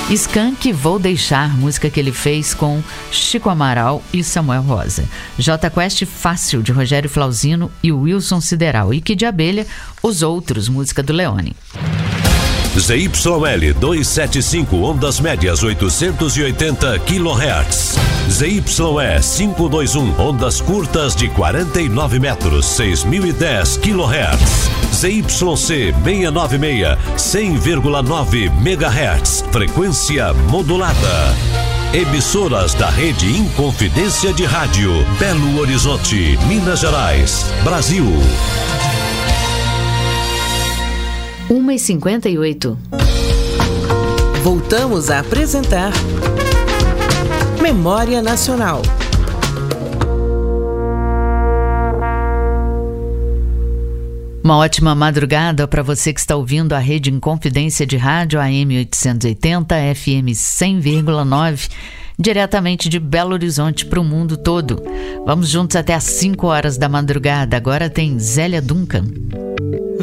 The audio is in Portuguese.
Skank, Vou Deixar, música que ele fez com Chico Amaral e Samuel Rosa. J Quest, Fácil, de Rogério Flauzino e Wilson Sideral. E Que de Abelha, Os Outros, música do Leone. ZYL 275, ondas médias 880 kHz. ZYE 521, ondas curtas de 49 metros, 6010 kHz. ZYC 696, 100,9 MHz, frequência modulada. Emissoras da Rede Inconfidência de Rádio, Belo Horizonte, Minas Gerais, Brasil. 1h58. Voltamos a apresentar Memória Nacional. Uma ótima madrugada para você que está ouvindo a Rede Inconfidência de Rádio AM 880, FM 100,9, diretamente de Belo Horizonte para o mundo todo. Vamos juntos até às 5 horas da madrugada. Agora tem Zélia Duncan.